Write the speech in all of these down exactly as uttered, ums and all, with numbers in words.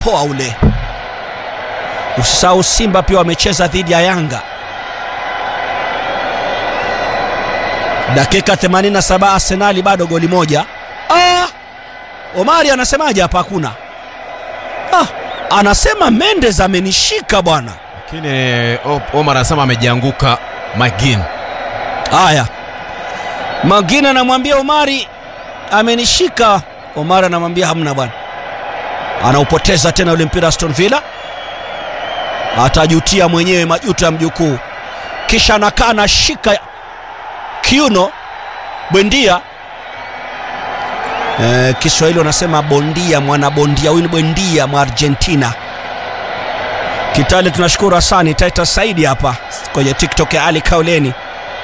poa ule. Usisahau Simba pia wamecheza dhidi ya Yanga. Dakika themanini na saba Arsenal bado goli moja. Ah! Omari anasemaje hapa? Hakuna. Ah, anasema Mendes amenishika bwana. Lakini Omar anasema amejianguka Magin. Haya. Magin anamwambia Omari amenishika. Omar anamwambia hamna bwana. Anaupoteza tena ule mpira Aston Villa. Atajutia mwenyewe majuto ya mjukuu. Kisha anakaa na shika kiuno bondia. Eh, Kiswahili wanasema bondia, mwana bondia, huyu ni bondia mwa Argentina. Kitale tunashukuru asani Titus Saidi hapa kwenye TikTok ya Ali Kauleni.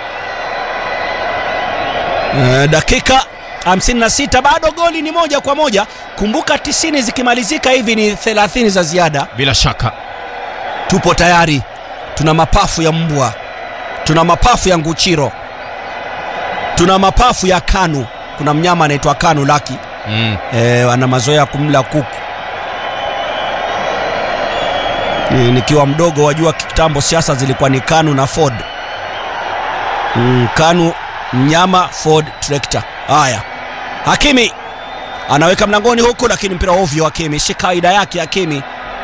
Eh, dakika hamsini na sita bado goli ni moja kwa moja. Kumbuka tisini zikimalizika hivi ni thelathini za ziada. Bila shaka tupo tayari. Tuna mapafu ya mbwa, tuna mapafu ya nguchiro, tuna mapafu ya Kanu. Kuna mnyama anaitwa Kanu Laki. Mm. Eh, ana mazoea kumla kuku. Ni, nikiwa mdogo wajua kitambo siasa zilikuwa ni Kanu na Ford. Mm, Kanu mnyama, Ford tractor. Haya. Hakimi anaweka mlangoni huko, lakini mpira ovyo. Hakimi si kaida yake. Hakimi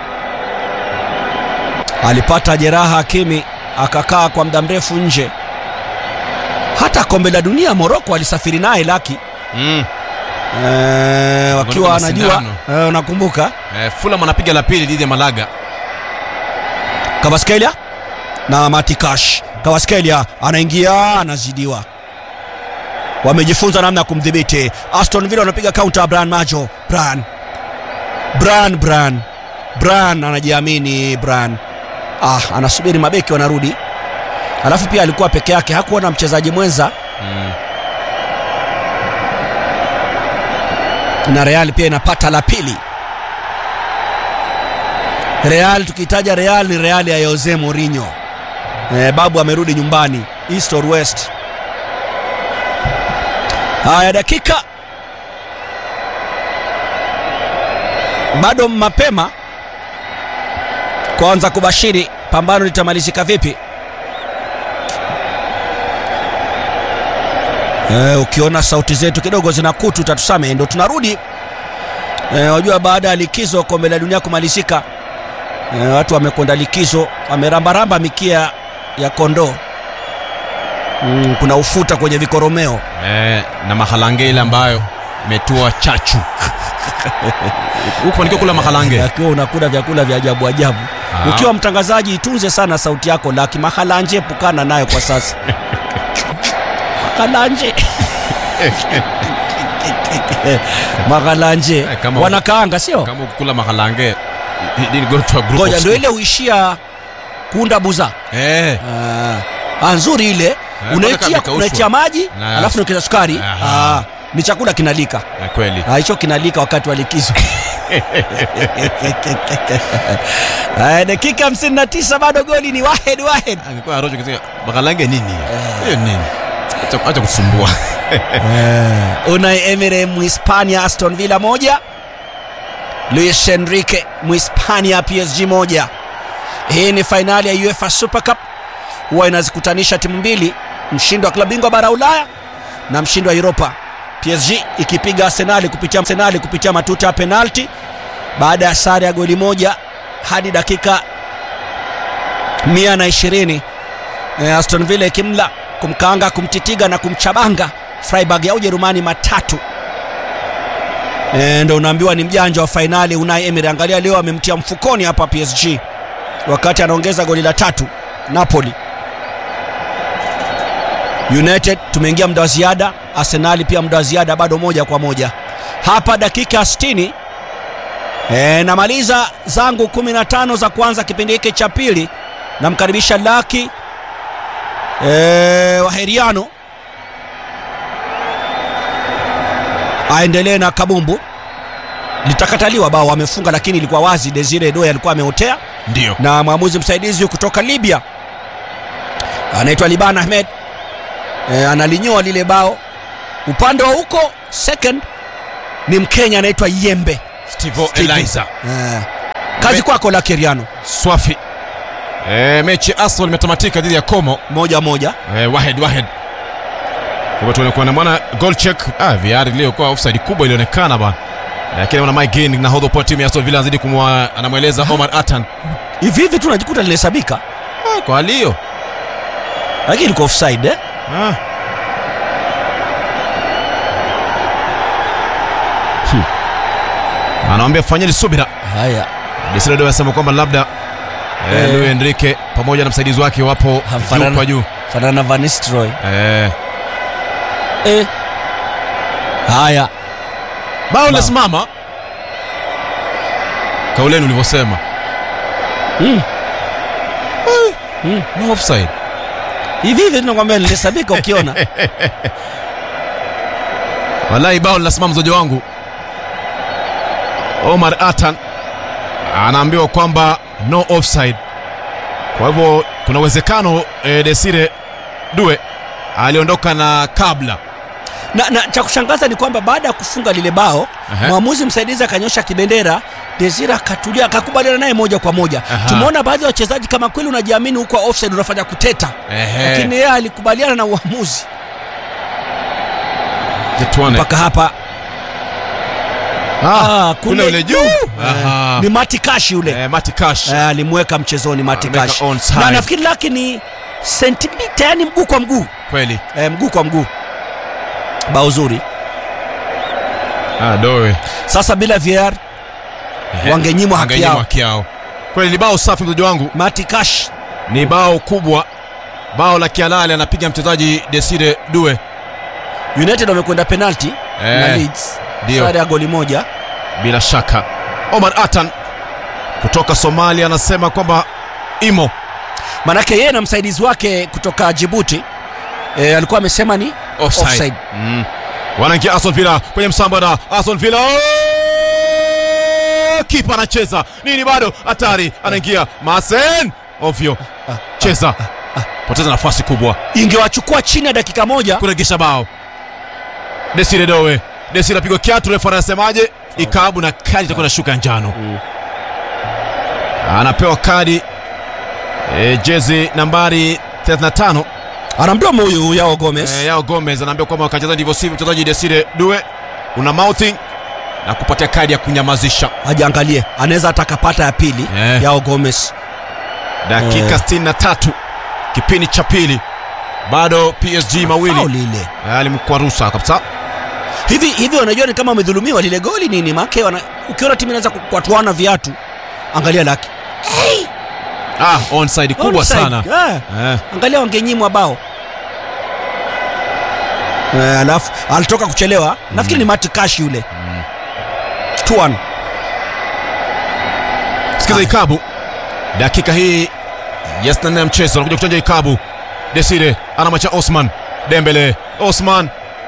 alipata jeraha. Hakimi akakaa kwa muda mrefu nje. Hata kombe la dunia Morocco alisafiri naye Laki. Mm. Eh, wakiwa anajua eh, unakumbuka? Eh, Fulham anapiga la pili dhidi ya Malaga. Kvaratskhelia na Matikash. Kvaratskhelia anaingia, anazidiwa. Wamejifunza namna ya kumdhibiti. Aston Villa wanapiga counter. Bran Majo. Bran. Bran Bran. Bran anajiamini Bran. Ah, anasubiri mabeki wanarudi. Alafu pia alikuwa peke yake, hakuwa na mchezaji mwenza. Mm. Na Real pia inapata la pili. Real tukitaja Real ni Real ya Jose Mourinho. Eh, babu amerudi nyumbani, East or West. Haya, dakika bado mapema kwanza kubashiri pambano litamalizika vipi. Eh, ukiona sauti zetu kidogo zinakutu utatusame, ndio tunarudi. Eh, wajua baada ya likizo kombe la dunia kumalizika, eh, watu wamekwenda likizo, wamerambaramba mikia ya kondoo. Mm, kuna ufuta kwenye vikoromeo. Eh, na mahalange ile ambayo imetua chachu. Uko nikiwa kula mahalange. Akiwa unakula vyakula vya ajabu ajabu. Ah. Ukiwa mtangazaji itunze sana sauti yako, laki mahalanje pukana nayo kwa sasa. Mahalanje. Mahalanje. Wanakaanga sio? Kama ukula mahalange didn't go to a group. Ngoja ndio ile uishia kuunda buza. Eh. Ah, nzuri ile. Unaitia unaitia maji, alafu unaongeza sukari. Ah, ni chakula kinalika. Na kweli. Ah, hicho kinalika wakati wa likizo. Ah, dakika hamsini na tisa bado goli ni Wahed Wahed. Angekuwa Rojo kisema mahalange nini? Hiyo nini? Acha acha kusumbua. Eh, Unai Emery Mhispania Aston Villa moja. Luis Enrique Mhispania P S G moja. Hii ni finali ya UEFA Super Cup. Huwa inazikutanisha timu mbili, mshindi wa klabu bingwa bara Ulaya na mshindi wa Europa. P S G ikipiga Arsenal kupitia Arsenal kupitia matuta ya penalty baada ya sare ya goli moja hadi dakika mia na ishirini. Eh, Aston Villa ikimla kumkaanga, kumtitiga na kumchabanga Freiburg ya Ujerumani matatu. E, ndo unaambiwa ni mjanja wa finali Unai Emery. Angalia leo amemtia mfukoni hapa P S G wakati anaongeza goli la tatu Napoli. United tumeingia muda wa ziada, Arsenal pia muda wa ziada, bado moja kwa moja. Hapa dakika sitini. E, namaliza zangu kumi na tano za kwanza kipindi hiki cha pili. Namkaribisha Laki e, Waheriano aendelee na kabumbu. Litakataliwa bao, wamefunga lakini ilikuwa wazi. Desire Doya alikuwa ameotea. Ndio. Na mwamuzi msaidizi kutoka Libya anaitwa Liban Ahmed e, analinyoa lile bao. Upande wa huko second ni Mkenya anaitwa Yembe Steve Eliza. E, Kazi kwako la Keriano. Swafi. Eh, mechi Arsenal imetamatika dhidi ya Como moja moja. Eh, wahed wahed. Kwa tunakuwa na mwana goal check. Ah, V R leo kwa offside kubwa ilionekana bana. Lakini mwana Mike Ginn na hodho kwa timu ya Aston Villa anazidi kumwa anamueleza Omar Atan. Hivi hivi tunajikuta lilihesabika. Ah, kwa leo. Lakini ilikuwa offside eh? Ah. Hmm. Anaambia fanyeni subira. Haya. Desire ndio anasema kwamba labda eh, Luis Enrique pamoja na msaidizi wake wapo juu kwa juu. Fanana Van Nistelrooy. Eh. Eh. Haya. Bao lasimama. Kauleni ulivyosema. Mm. Mm. No offside. Hivi hivi tunakwambia nilisabika ukiona. Wallahi bao lasimama mzojo wangu. Omar Atan anaambiwa kwamba no offside. Kwa hivyo kuna uwezekano eh, Desire Due aliondoka na kabla. Na, na cha kushangaza ni kwamba baada ya kufunga lile bao, uh-huh. mwamuzi msaidizi akanyosha kibendera, Desire akatulia akakubaliana naye moja kwa moja. Uh-huh. Tumeona baadhi ya wachezaji kama kweli unajiamini huko offside unafanya kuteta. Uh-huh. Lakini yeye alikubaliana na uamuzi. Mpaka hapa. Ah, ah kule ule juu. Aha. Ni Mati Cash yule. Eh, Mati Cash. Eh, alimweka mchezoni Mati Cash. Na nafikiri laki ni sentimita, yani mguu kwa mguu. Kweli. Eh, mguu kwa mguu. Bao zuri. Ah, Doe. Sasa bila V R wangenyimwa haki yao. haki yao. Kweli ni bao safi mtoto wangu. Mati Cash ni bao kubwa. Bao la kihalali anapiga mchezaji Desire Due. United wamekwenda penalty eh, na Leeds. Sare ya goli moja. Bila shaka. Omar Atan kutoka Somalia anasema kwamba imo. Manake yeye na msaidizi wake kutoka Djibouti e, alikuwa amesema ni offside, offside. Mm. Wanaingia Aston Villa kwenye msamba na Aston Villa. Oh! Kipa anacheza. Nini bado? Hatari. Anaingia Masen. Ovyo. Cheza. Poteza nafasi kubwa. Ingewachukua chini ya dakika moja kuregesha bao. Desire Doe. Desire apigwa kiatu, refa anasemaje? Ikabu na kadi itakuwa inashuka njano. Mm. Anapewa kadi e, jezi nambari thelathini na tano. Anaambiwa huyu Yao Gomez. Eh, Yao Gomez anaambiwa kwamba wakacheza ndivyo sivyo mchezaji Desire Due una mouthing na kupatia kadi ya kunyamazisha. Hajaangalie, anaweza atakapata ya pili. Yeah. Yao Gomez. Dakika yeah. sitini na tatu kipindi cha pili. Bado P S G mawili. Faul ile. Alimkwarusa kabisa. Hivi hivi unajua ni kama wamedhulumiwa lile goli nini? Make wana ukiona timu inaanza kukwatuana viatu. Angalia laki. Hey! Ah, onside kubwa onside. Sana. Yeah. Yeah. Angalia wangenyimwa bao. Eh, alafu alitoka kuchelewa. Mm. Nafikiri ni Mati Cash yule. Mm. two one. Sikiza ah. Ikabu. Dakika hii yes na nne mchezo anakuja kuchanja Ikabu. Desire anamacha Osman Dembele. Osman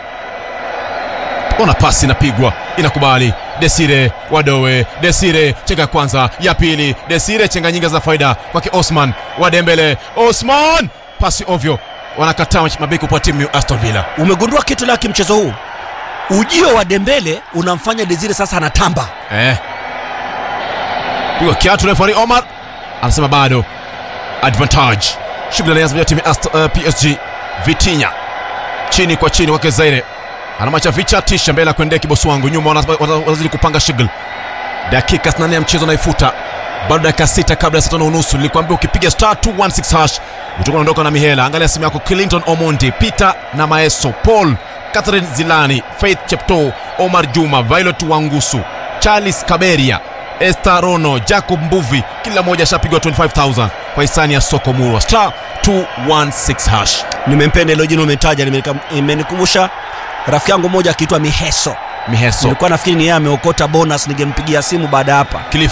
ona pasi inapigwa inakubali. Desire Wadoe. Desire chenga kwanza ya pili. Desire chenga nyingi za faida kwake Osman wa Dembele. Osman pasi ovyo. Wanakataa mabeki kwa timu ya Aston Villa. Umegundua kitu laki mchezo huu? Ujio wa Dembele unamfanya Desire sasa anatamba. Eh. Pigwa kiatu referee Omar anasema bado advantage. Shughuli ya timu ya uh, P S G. Vitinha chini kwa chini kwake Zaire. Anamacha vicha tisha mbele kwendea kibosi wangu nyuma wanazidi kupanga shughuli. Dakika nane ya mchezo naifuta. Bado dakika sita kabla ya saa tano unusu. Nilikwambia ukipiga star two one six hash utakuwa unaondoka na mihela. Angalia simu yako. Clinton Omondi, Peter na Maeso, Paul, Catherine Zilani, Faith Chepto, Omar Juma, Violet Wangusu, Charles Kaberia, Esther Rono, Jacob Mbuvi, kila mmoja ashapigwa twenty-five thousand kwa hisani ya soko Murwa. Star two one six hash. Nimempenda hilo jina umetaja, imenikumbusha rafiki yangu mmoja akiitwa Miheso. Miheso. Nilikuwa nafikiri ni yeye ameokota bonus, ningempigia simu baada hapa. Cliff.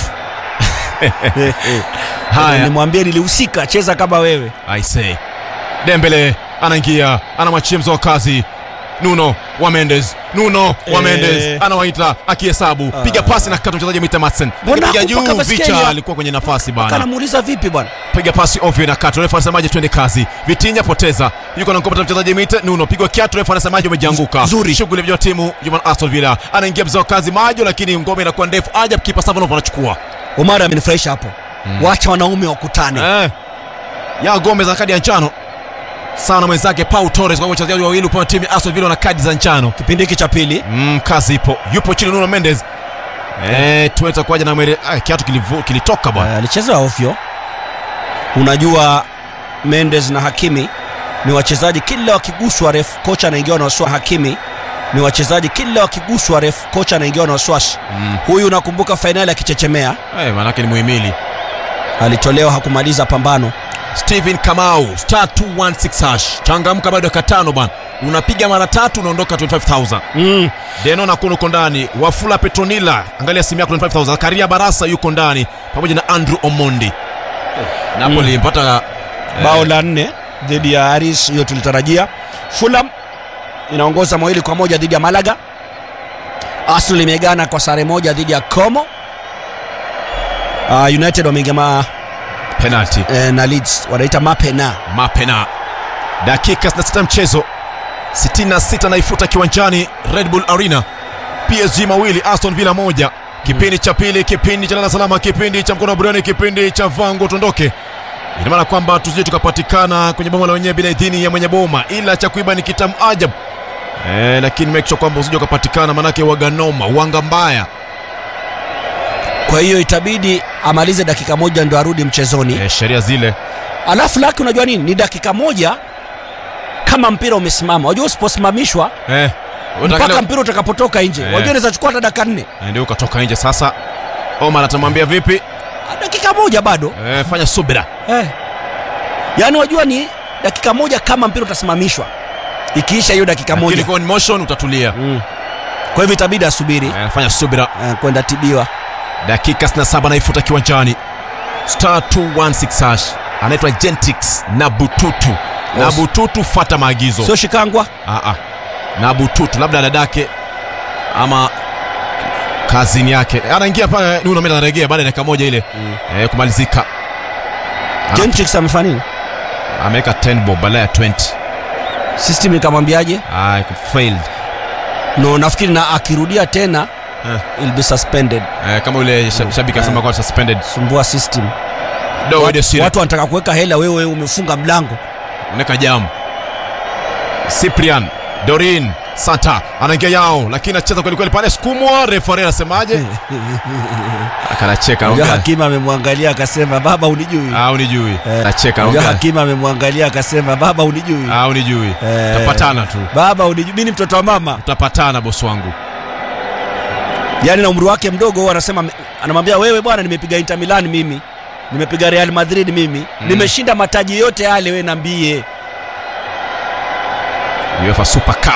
Haya, nimwambie nilihusika, cheza kama wewe. I say. Dembele anaingia, anamwachia mzo kazi. Nuno wa Mendes. Nuno wa Mendes e... anawaita akihesabu. Uh... Piga pasi na kata mchezaji Mita Madsen. Piga juu Vicha alikuwa kwenye nafasi bana. Kanamuuliza vipi bwana? Piga pasi ovyo na kata. Refa anasemaje twende kazi. Vitinha poteza. Yuko na ngoma mchezaji Mita. Nuno pigwa kiatu, refa anasemaje umejianguka. Shughuli ya timu ya Aston Villa. Anaingia mzo kazi majo lakini ngoma inakuwa ndefu. Ajab kipa Savonov anachukua. Omar amenifurahisha hapo. Mm. Wacha wanaume wakutane. Eh. Ya Gomez na kadi ya njano. Sana mwenzake Pau Torres kwa wachezaji wawili kwa timu Aston Villa na kadi za njano. Kipindi hiki cha pili. Mm, kazi ipo. Yupo chini Nuno Mendes. Eh, tuweza kuaje na mwele ah, kiatu kilivu, kilitoka bwana. Alicheza uh, ovyo. Unajua Mendes na Hakimi ni wachezaji kila wakiguswa ref kocha anaingia na waswa. Hakimi ni wachezaji kila wakiguswa ref kocha anaingia na waswashi. Mm. Huyu unakumbuka finali akichechemea. Eh, hey, manake ni muhimili. Alitolewa hakumaliza pambano. Steven Kamau star two one six hash. Changamka bado dakika tano bwana. Unapiga mara tatu unaondoka twenty-five thousand. Mm. Deno na Kuno ndani, Wafula Petronila angalia simu yako twenty-five thousand. Karia Barasa yuko ndani pamoja na Andrew Omondi. Oh. Napoli mm. mpata bao eh, la nne dhidi ya Aris, hiyo tulitarajia. Fulham inaongoza mawili kwa moja dhidi ya Malaga. Arsenal imegana kwa sare moja dhidi ya Como. Uh, United wamegema penalty eh, na Leeds wanaita mapena. Mapena. Dakika sita mchezo. sitini na sita naifuta kiwanjani Red Bull Arena. P S G mawili Aston Villa moja. Kipindi cha pili, kipindi cha lala salama, kipindi cha mkono wa burani, kipindi cha vango tondoke. Ina maana kwamba tusije tukapatikana kwenye boma la wenyewe bila idhini ya mwenye boma, ila cha kuiba ni kitamu ajab. Eh, lakini make sure kwamba usije ukapatikana, manake waganoma wanga mbaya. Kwa hiyo itabidi amalize dakika moja ndio arudi mchezoni. Eh, sheria zile. Alafu laki unajua nini? Ni dakika moja kama mpira umesimama. Unajua usiposimamishwa eh mpaka mpira utakapotoka nje. Eh. Unajua inaweza chukua hata dakika nne. Eh, ndio ukatoka nje sasa. Omar atamwambia vipi? Dakika moja bado. Eh, fanya subira. Eh. Yaani unajua ni dakika moja kama mpira utasimamishwa. Ikiisha hiyo dakika moja. Lakini in motion utatulia. Mm. Kwa hivyo itabidi asubiri. Eh, fanya subira. Eh, kwenda tibiwa. Dakika sitini na saba naifuta kiwanjani. Star two one six hash. Anaitwa Gentix na Bututu. Yes. Na Bututu fuata maagizo. Sio Shikangwa? Ah ah. Na Bututu labda dadake ama kazini yake. Anaingia pale Nuno Mendes anarejea baada ya dakika moja ile mm. eh, kumalizika. Gentix amefanya nini? Ameweka ten bob badala ya twenty. System ikamwambiaje? Ah, failed. No, nafikiri na akirudia tena eh, will be suspended. Eh, kama yule shabiki asema kwa suspended. Sumbua system. Watu, watu wanataka kuweka hela, wewe umefunga mlango. Uneka jam. Cyprian Dorin Santa anaingia yao, lakini anacheza kweli kweli pale, sukumwa. Referee anasemaje? Akanacheka. Ndio Hakima amemwangalia akasema baba unijui. Ah, unijui. Anacheka. Ndio Hakima amemwangalia akasema baba unijui. Ah, unijui. Tutapatana tu. Baba unijui, mimi ni mtoto wa mama. Tutapatana bosi wangu. Yaani na umri wake mdogo huwa anasema, anamwambia wewe bwana, nimepiga Inter Milan mimi. Nimepiga Real Madrid mimi. Mm. Nimeshinda mataji yote yale, wewe niambie. UEFA Super Cup.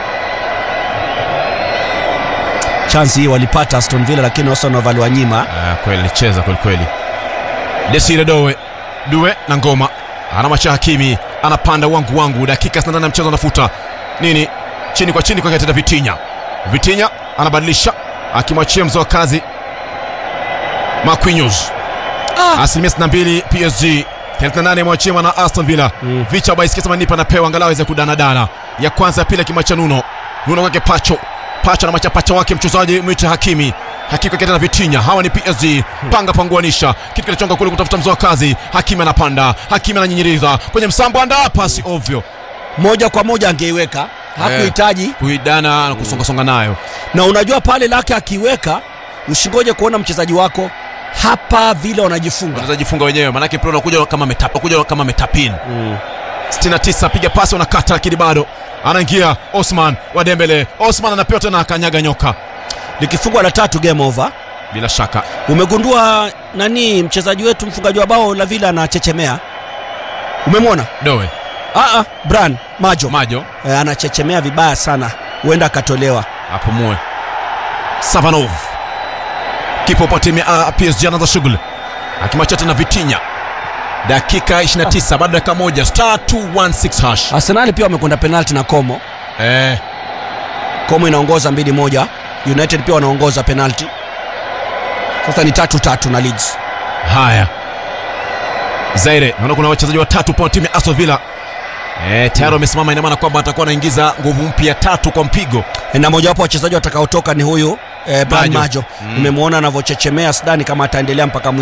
Chance hii walipata Aston Villa, lakini Arsenal waliwanyima. Ah, kweli alicheza kweli kweli. Desire Dowe. Dowe na ngoma. Ana macha Hakimi, anapanda wangu wangu. Dakika sitini na mchezo anafuta. Nini? Chini kwa chini kwa Kateta Vitinha. Vitinha anabadilisha akimwachia mzoa kazi Marquinhos. Ah. Asilimia sitini na mbili P S G, thelathini na nane mwachia na Aston Villa. Mm. Vicha Baisiki sema nipa napewa angalau aweze kudana dana. Ya kwanza ya pili kimwacha Nuno. Nuno kwake Pacho. Pacho na macha Pacho wake mchezaji mwita Hakimi. Hakika kete na Vitinha. Hawa ni P S G. Panga panguanisha. Kitu kinachonga kule kutafuta mzoa kazi. Hakimi anapanda. Hakimi ananyinyiriza kwenye msambo, anda pasi ovyo. Moja kwa moja angeiweka. Hakuhitaji eh, kuidana na kusonga songa nayo. Na unajua pale lake akiweka, usingoje kuona mchezaji wako hapa vile wanajifunga. Wanajifunga wenyewe, maana yake Pro anakuja kama metapa, kuja kama metapin. Mm. sitini na tisa piga pasi unakata, lakini bado anaingia Osman wa Dembele. Osman anapewa tena akanyaga nyoka. Likifungwa la tatu game over. Bila shaka. Umegundua nani mchezaji wetu mfungaji wa bao la Villa anachechemea? Umemwona? Dowe. Ah ah, Bran Majo. Majo. E, anachechemea vibaya sana. Huenda akatolewa. Hapo muwe. Savanov. Kipo pa timu ya P S G anaanza shughuli. Akimachata na Vitinha. Dakika ishirini na tisa ah, baada ya dakika moja. Star two one six hash. Arsenal pia wamekwenda penalty na Como. Eh. Como inaongoza mbili moja. United pia wanaongoza penalty. Sasa ni tatu tatu na Leeds. Haya. Zaire, naona kuna wachezaji watatu kwa timu ya Aston Villa. Eh, tayari wamesimama, mm. Ina maana kwamba atakuwa anaingiza nguvu mpya tatu kwa mpigo. Na mmoja wapo wachezaji watakaotoka ni huyu eh, Bran Majo. Majo Mm. nimemwona anavyochechemea, sidhani kama ataendelea mpaka